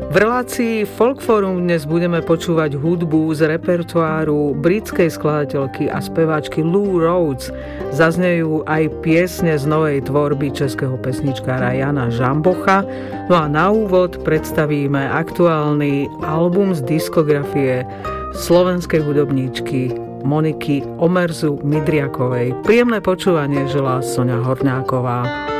V relácii Folkforum dnes budeme počúvať hudbu z repertoáru britskej skladateľky a speváčky Lou Rhodes. Zaznejú aj piesne z novej tvorby českého pesničkára Jana Žambocha. No a na úvod predstavíme aktuálny album z diskografie slovenskej hudobníčky Moniky Omerzu Midriakovej. Príjemné počúvanie želá Soňa Horňáková.